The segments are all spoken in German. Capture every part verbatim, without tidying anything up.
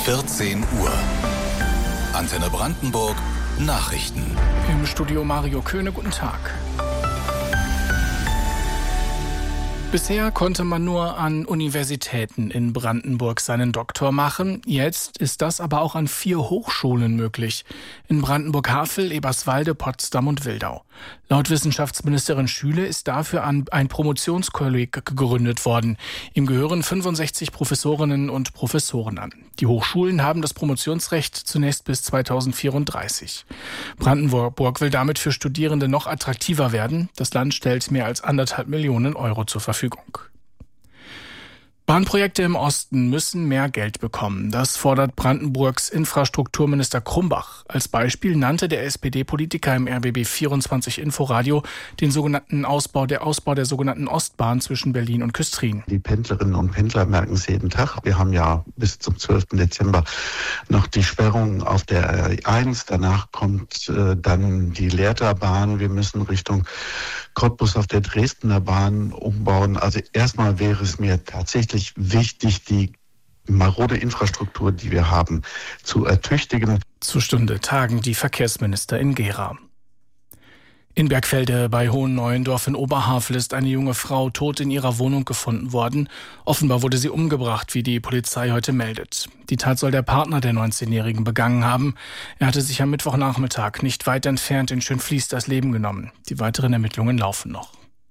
vierzehn Uhr. Antenne Brandenburg, Nachrichten. Im Studio Mario Köhne, guten Tag. Bisher konnte man nur an Universitäten in Brandenburg seinen Doktor machen. Jetzt ist das aber auch an vier Hochschulen möglich. In Brandenburg-Havel, Eberswalde, Potsdam und Wildau. Laut Wissenschaftsministerin Schüle ist dafür ein Promotionskolleg gegründet worden. Ihm gehören fünfundsechzig Professorinnen und Professoren an. Die Hochschulen haben das Promotionsrecht zunächst bis zweitausendvierunddreißig. Brandenburg will damit für Studierende noch attraktiver werden. Das Land stellt mehr als anderthalb Millionen Euro zur Verfügung. Bahnprojekte im Osten müssen mehr Geld bekommen. Das fordert Brandenburgs Infrastrukturminister Krumbach. Als Beispiel nannte der S P D-Politiker im R B B vierundzwanzig Inforadio den sogenannten Ausbau der Ausbau der sogenannten Ostbahn zwischen Berlin und Küstrin. Die Pendlerinnen und Pendler merken es jeden Tag. Wir haben ja bis zum zwölften Dezember noch die Sperrung auf der R eins. Danach kommt äh, dann die Lehrterbahn. Wir müssen Richtung Cottbus auf der Dresdner Bahn umbauen. Also erstmal wäre es mir tatsächlich wichtig, die marode Infrastruktur, die wir haben, zu ertüchtigen. Zur Stunde tagen die Verkehrsminister in Gera. In Bergfelde bei Hohenneuendorf in Oberhavel ist eine junge Frau tot in ihrer Wohnung gefunden worden. Offenbar wurde sie umgebracht, wie die Polizei heute meldet. Die Tat soll der Partner der neunzehnjährigen begangen haben. Er hatte sich am Mittwochnachmittag nicht weit entfernt in Schönfließ das Leben genommen. Die weiteren Ermittlungen laufen noch.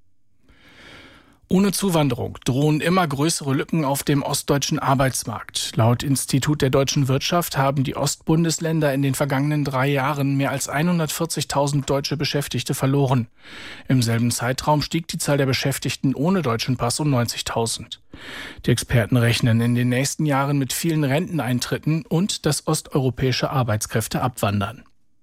Ohne Zuwanderung drohen immer größere Lücken auf dem ostdeutschen Arbeitsmarkt. Laut Institut der deutschen Wirtschaft haben die Ostbundesländer in den vergangenen drei Jahren mehr als hundertvierzigtausend deutsche Beschäftigte verloren. Im selben Zeitraum stieg die Zahl der Beschäftigten ohne deutschen Pass um neunzigtausend. Die Experten rechnen in den nächsten Jahren mit vielen Renteneintritten und dass osteuropäische Arbeitskräfte abwandern.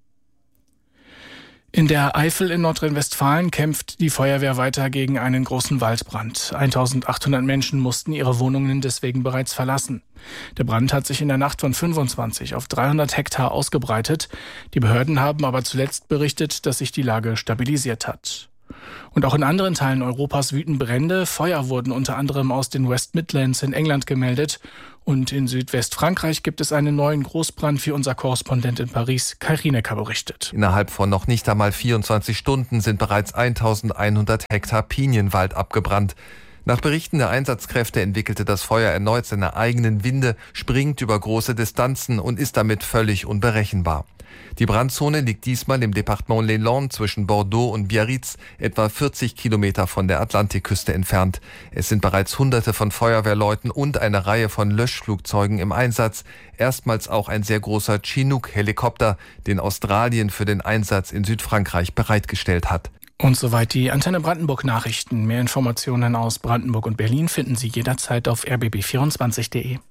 In der Eifel in Nordrhein-Westfalen kämpft die Feuerwehr weiter gegen einen großen Waldbrand. eintausendachthundert Menschen mussten ihre Wohnungen deswegen bereits verlassen. Der Brand hat sich in der Nacht von fünfundzwanzig auf dreihundert Hektar ausgebreitet. Die Behörden haben aber zuletzt berichtet, dass sich die Lage stabilisiert hat. Und auch in anderen Teilen Europas wüten Brände. Feuer wurden unter anderem aus den West Midlands in England gemeldet. Und in Südwestfrankreich gibt es einen neuen Großbrand, wie unser Korrespondent in Paris, Kai Rienecker, berichtet. Innerhalb von noch nicht einmal vierundzwanzig Stunden sind bereits eintausendeinhundert Hektar Pinienwald abgebrannt. Nach Berichten der Einsatzkräfte entwickelte das Feuer erneut seine eigenen Winde, springt über große Distanzen und ist damit völlig unberechenbar. Die Brandzone liegt diesmal im Departement Les Landes zwischen Bordeaux und Biarritz, etwa vierzig Kilometer von der Atlantikküste entfernt. Es sind bereits Hunderte von Feuerwehrleuten und eine Reihe von Löschflugzeugen im Einsatz. Erstmals auch ein sehr großer Chinook-Helikopter, den Australien für den Einsatz in Südfrankreich bereitgestellt hat. Und soweit die Antenne Brandenburg Nachrichten. Mehr Informationen aus Brandenburg und Berlin finden Sie jederzeit auf r b b vierundzwanzig punkt de.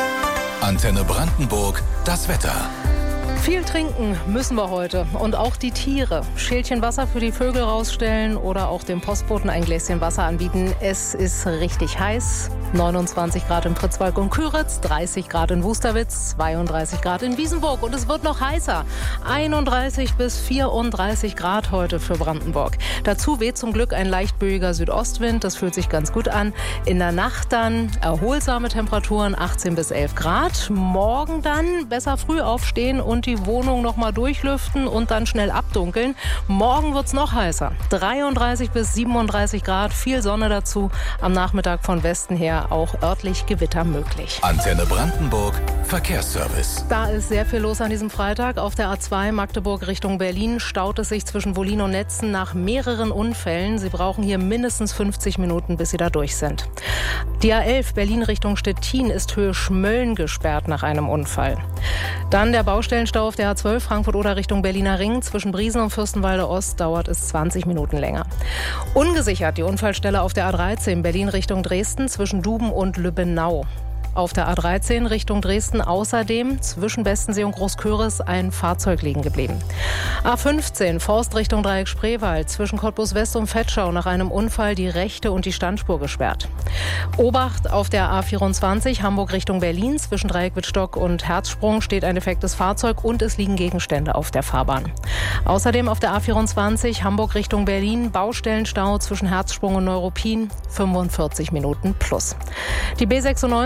Antenne Brandenburg, das Wetter. Viel trinken müssen wir heute und auch die Tiere. Schälchen Wasser für die Vögel rausstellen oder auch dem Postboten ein Gläschen Wasser anbieten. Es ist richtig heiß. neunundzwanzig Grad in Pritzwalk und Küritz, dreißig Grad in Wusterwitz, zweiunddreißig Grad in Wiesenburg und es wird noch heißer. einunddreißig bis vierunddreißig Grad heute für Brandenburg. Dazu weht zum Glück ein leicht böiger Südostwind. Das fühlt sich ganz gut an. In der Nacht dann erholsame Temperaturen, achtzehn bis elf Grad. Morgen dann besser früh aufstehen und die Wohnung noch mal durchlüften und dann schnell abdunkeln. Morgen wird's noch heißer. dreiunddreißig bis siebenunddreißig Grad, viel Sonne dazu. Am Nachmittag von Westen her auch örtlich Gewitter möglich. Antenne Brandenburg, Verkehrsservice. Da ist sehr viel los an diesem Freitag. Auf der A zwei Magdeburg Richtung Berlin staut es sich zwischen Wollin und Netzen nach mehreren Unfällen. Sie brauchen hier mindestens fünfzig Minuten, bis Sie da durch sind. Die A elf Berlin Richtung Stettin ist Höhe Schmölln gesperrt nach einem Unfall. Dann der Baustellenstau auf der A zwölf Frankfurt-Oder Richtung Berliner Ring. Zwischen Briesen und Fürstenwalde Ost dauert es zwanzig Minuten länger. Ungesichert die Unfallstelle auf der A dreizehn Berlin Richtung Dresden zwischen Duben und Lübbenau. Auf der A dreizehn Richtung Dresden außerdem zwischen Bestensee und Großköris ein Fahrzeug liegen geblieben. A fünfzehn Forst Richtung Dreieck Spreewald zwischen Cottbus West und Vetschau nach einem Unfall die rechte und die Standspur gesperrt. Obacht auf der A vierundzwanzig Hamburg Richtung Berlin zwischen Dreieck Wittstock und Herzsprung steht ein defektes Fahrzeug und es liegen Gegenstände auf der Fahrbahn. Außerdem auf der A vierundzwanzig Hamburg Richtung Berlin Baustellenstau zwischen Herzsprung und Neuruppin fünfundvierzig Minuten plus. Die B sechsundneunzig Fürst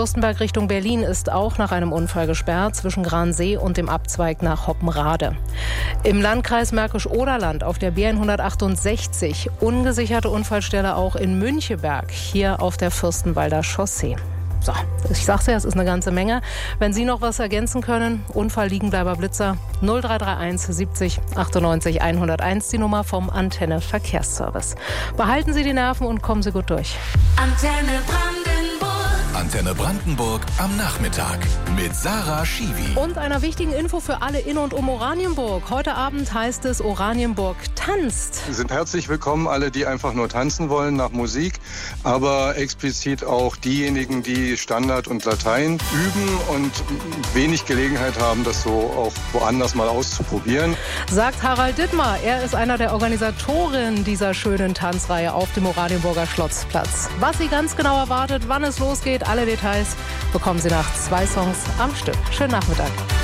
Fürstenberg Richtung Berlin ist auch nach einem Unfall gesperrt zwischen Gransee und dem Abzweig nach Hoppenrade. Im Landkreis Märkisch-Oderland auf der B hundertachtundsechzig ungesicherte Unfallstelle auch in Müncheberg, hier auf der Fürstenwalder Chaussee. So, ich sag's ja, es ist eine ganze Menge. Wenn Sie noch was ergänzen können, Unfall Liegenbleiber Blitzer null drei drei eins siebzig achtundneunzig hunderteins, die Nummer vom Antenne Verkehrsservice. Behalten Sie die Nerven und kommen Sie gut durch. Antenne Brandenburg. Antenne Brandenburg am Nachmittag mit Sarah Schiwi. Und einer wichtigen Info für alle in und um Oranienburg. Heute Abend heißt es, Oranienburg tanzt. Sie sind herzlich willkommen, alle, die einfach nur tanzen wollen nach Musik, aber explizit auch diejenigen, die Standard und Latein üben und wenig Gelegenheit haben, das so auch woanders mal auszuprobieren. Sagt Harald Dittmar. Er ist einer der Organisatoren dieser schönen Tanzreihe auf dem Oranienburger Schlotzplatz. Was Sie ganz genau erwartet, wann es losgeht, alle Details bekommen Sie nach zwei Songs am Stück. Schönen Nachmittag.